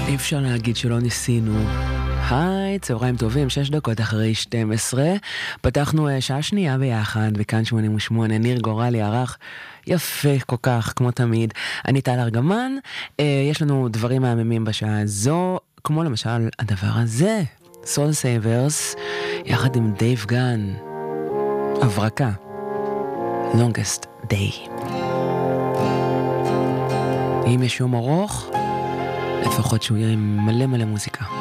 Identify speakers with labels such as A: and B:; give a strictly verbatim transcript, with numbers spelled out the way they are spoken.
A: אי אפשר להגיד שלא ניסינו. היי, צהריים טובים, שש דקות אחרי שתים עשרה. פתחנו שעה שנייה ביחד, וכאן שמונים ושמונה, ניר גורלי ערך יפה כל כך, כמו תמיד. אני טל ארגמן, יש לנו דברים מהממים בשעה הזו, כמו למשל הדבר הזה, Soul Savers, יחד עם דייב גן. הברקה. Longest Day. אם יש יום ארוך, לפחות שהוא יהיה עם מלא מלא מוזיקה.